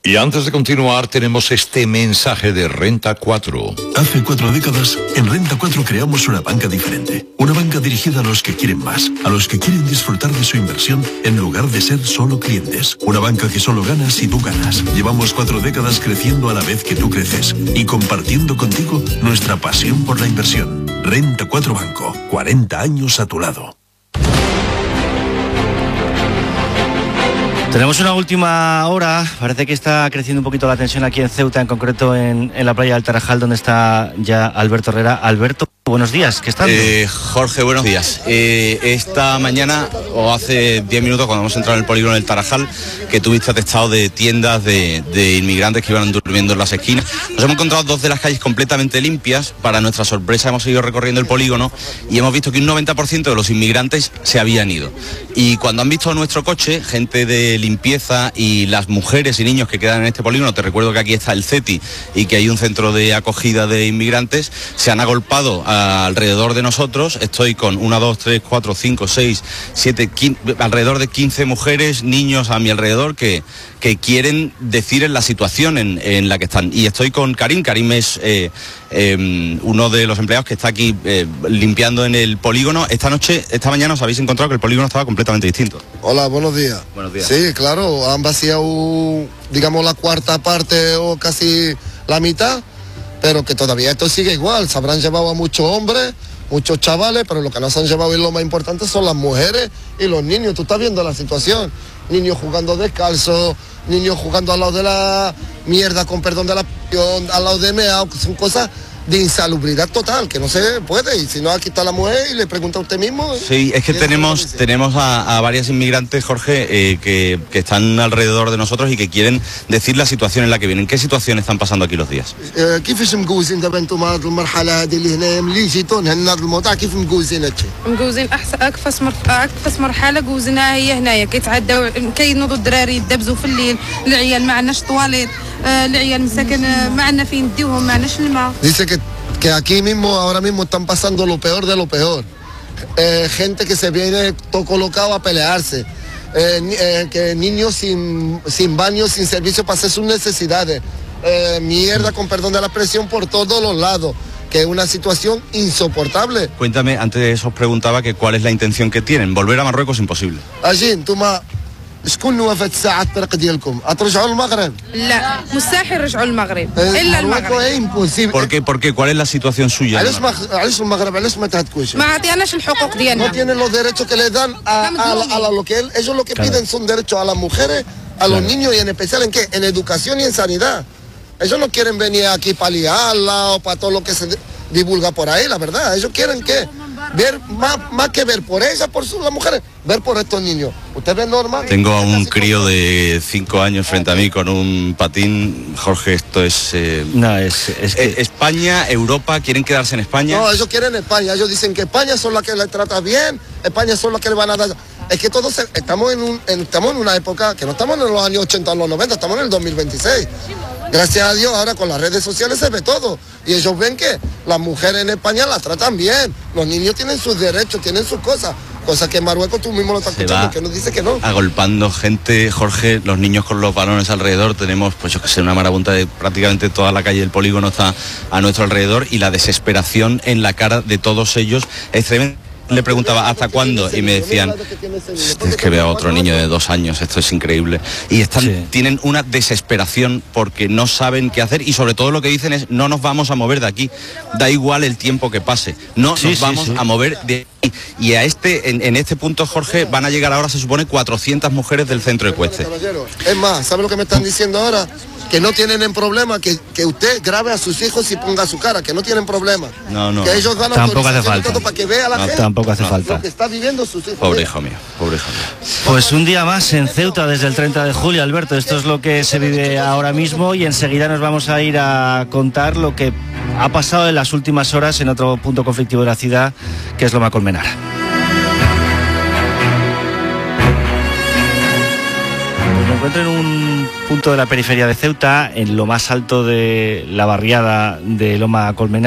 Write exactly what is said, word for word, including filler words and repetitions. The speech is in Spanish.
Y antes de continuar, tenemos este mensaje de Renta cuatro. Hace cuatro décadas, en Renta cuatro creamos una banca diferente. Una banca dirigida a los que quieren más, a los que quieren disfrutar de su inversión en lugar de ser solo clientes. Una banca que solo gana si tú ganas. Llevamos cuatro décadas creciendo a la vez que tú creces y compartiendo contigo nuestra pasión por la inversión. Renta cuatro Banco, cuarenta años a tu lado. Tenemos una última hora, parece que está creciendo un poquito la tensión aquí en Ceuta, en concreto en, en la playa del Tarajal, donde está ya Alberto Herrera. Alberto, buenos días, ¿qué estás? Eh, Jorge, buenos días. Eh, esta mañana, o hace diez minutos, cuando hemos entrado en el polígono del Tarajal, que tuviste atestado de tiendas de, de inmigrantes que iban durmiendo en las esquinas, nos hemos encontrado dos de las calles completamente limpias. Para nuestra sorpresa hemos seguido recorriendo el polígono y hemos visto que un noventa por ciento de los inmigrantes se habían ido. Y cuando han visto nuestro coche, gente de limpieza y las mujeres y niños que quedan en este polígono, te recuerdo que aquí está el CETI y que hay un centro de acogida de inmigrantes, se han agolpado a, alrededor de nosotros. Estoy con una, dos, tres, cuatro, cinco, seis, siete, quince, alrededor de quince mujeres, niños a mi alrededor que, que quieren decir en la situación en, en la que están. Y estoy con Karim. Karim es eh, eh, uno de los empleados que está aquí eh, limpiando en el polígono. Esta noche, esta mañana os habéis encontrado que el polígono estaba completamente distinto. Hola, buenos días. Buenos días. Sí, claro, han vaciado, digamos, la cuarta parte o casi la mitad, pero que todavía esto sigue igual. Se habrán llevado a muchos hombres, muchos chavales, pero lo que no se han llevado, y lo más importante, son las mujeres y los niños. Tú estás viendo la situación. Niños jugando descalzos, niños jugando al lado de la mierda, con perdón de la p***, al lado de meao, que son cosas de insalubridad total, que no se puede. Y si no, aquí está la mujer y le pregunta a usted mismo. Sí, es que tenemos tenemos a, a varias inmigrantes, Jorge, eh, que, que están alrededor de nosotros y que quieren decir la situación en la que vienen. ¿Qué situación están pasando aquí los días? كيفاش مجوزين دابا انتم هذه المرحله هذه اللي هنا ملي جيتوا هنا هذا الموضوع كيف مجوزين هادشي؟ مجوزين احسن اكفس اكفس مرحله جوزناها هي هنايا كيتعداو كينوضوا الدراري يدبزوا في الليل، العيال ما عندناش طواليت، العيال مساكن ما عندنا فين نديوهم، ما عندناش الماء. Dice que que aquí mismo, ahora mismo están pasando lo peor de lo peor. Eh, gente que se viene todo colocado a pelearse. Eh, eh, que niños sin, sin baño, sin servicio para hacer sus necesidades. Eh, mierda, con perdón de la expresión, por todos los lados. Que es una situación insoportable. Cuéntame, antes os preguntaba que cuál es la intención que tienen. Volver a Marruecos imposible. Allí, tú más. شكون وقفت ساعة الطريق ديالكم؟ أترجعوا المغرب؟ لا مستحيل رجعوا المغرب إلا المغرب. es imposible. ¿Por qué? ¿Por qué? ¿Cuál es la situación suya? علاش ما علاش المغرب علاش ما تهدكوش؟ ما عطيناش الحقوق ديالنا. No tienen los derechos que les dan a, a, a, a lo que ellos lo que Claro. piden son derechos a las mujeres, a Claro. los niños, y en especial en qué, en educación y en sanidad. Ellos no quieren venir aquí para liarla o para todo lo que se divulga por ahí, la verdad. Ellos quieren que ver más, más que ver por ellas, por sus, las mujeres, ver por estos niños. ¿Usted ve normal? Tengo a un crío de cinco años frente a mí con un patín. Jorge, esto es... Eh, No, es, es que... eh, España, Europa, ¿quieren quedarse en España? No, ellos quieren España. Ellos dicen que España son las que les trata bien, España son las que le van a dar. Es que todos se- estamos en, un, en- estamos en una época que no estamos en los años ochenta o los noventa, estamos en el dos mil veintiséis. Gracias a Dios, ahora con las redes sociales se ve todo. Y ellos ven que las mujeres en España las tratan bien. Los niños tienen sus derechos, tienen sus cosas. Cosas que en Marruecos tú mismo lo estás Se escuchando, va que nos dice que no. agolpando gente, Jorge, los niños con los balones alrededor. Tenemos, pues yo que sé, una marabunta de prácticamente toda la calle del polígono está a nuestro alrededor, y la desesperación en la cara de todos ellos es tremenda. Le preguntaba hasta cuándo y me decían, es que veo a otro niño de dos años, esto es increíble. Y están, Sí. tienen una desesperación porque no saben qué hacer, y sobre todo lo que dicen es: no nos vamos a mover de aquí, da igual el tiempo que pase, no Sí, nos sí, vamos sí. a mover de aquí. Y a este, en, en este punto, Jorge, van a llegar ahora, se supone, cuatrocientas mujeres del centro de Cueste. Es más, ¿sabe lo que me están diciendo ahora? Que no tienen en problema, que, que usted grabe a sus hijos y ponga su cara, que no tienen problema. No, no. Que ellos dan Tampoco hace autorización y falta. todo para que vea la No, gente tampoco hace lo falta. que está viviendo sus hijos. Pobre hijo mío, pobre hijo mío. Pues un día más en Ceuta desde el treinta de julio, Alberto. Esto es lo que se vive ahora mismo, y enseguida nos vamos a ir a contar lo que ha pasado en las últimas horas en otro punto conflictivo de la ciudad, que es Loma Colmenara. Pues me encuentro en un punto de la periferia de Ceuta, en lo más alto de la barriada de Loma Colmenara.